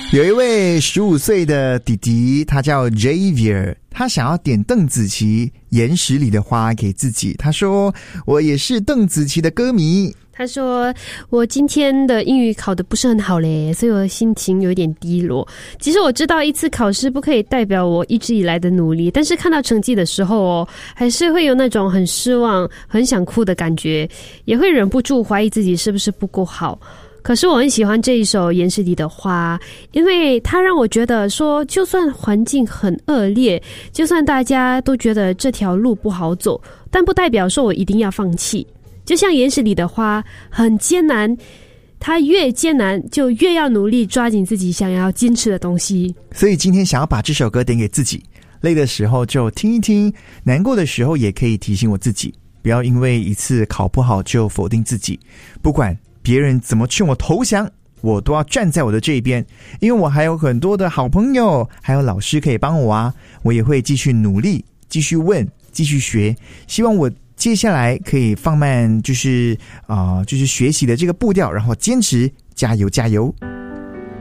有一位15岁的弟弟，他叫 Javier， 他想要点邓紫棋《岩石里的花》给自己。他说：“我也是邓紫棋的歌迷。” 他说我今天的英语考得不是很好嘞，所以我的心情有点低落。其实我知道一次考试不可以代表我一直以来的努力，但是看到成绩的时候还是会有那种很失望很想哭的感觉，也会忍不住怀疑自己是不是不够好。可是我很喜欢这一首《岩石里的花》，因为它让我觉得说，就算环境很恶劣，就算大家都觉得这条路不好走，但不代表说我一定要放弃。就像岩石里的花很艰难，它越艰难就越要努力抓紧自己想要坚持的东西。 所以今天想要把这首歌点给自己，累的时候就听一听，难过的时候也可以提醒我自己，不要因为一次考不好就否定自己。不管别人怎么劝我投降，我都要站在我的这一边，因为我还有很多的好朋友还有老师可以帮我啊，我也会继续努力，继续问，继续学，希望我接下来可以放慢就是学习的这个步调，然后坚持，加油加油。